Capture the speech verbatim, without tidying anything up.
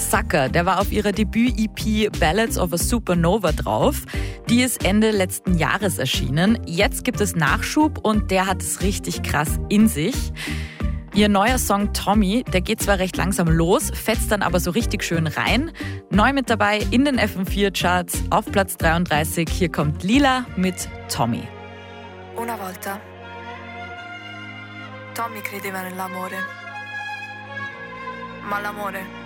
Sucker, der war auf ihrer Debüt-E P Ballads of a Supernova drauf. Die ist Ende letzten Jahres erschienen. Jetzt gibt es Nachschub und der hat es richtig krass in sich. Ihr neuer Song Tommy, der geht zwar recht langsam los, fetzt dann aber so richtig schön rein. Neu mit dabei in den F M vier Charts auf Platz dreiunddreißig. Hier kommt Lila mit Tommy. Una volta Tommy credeva nell'amore, ma l'amore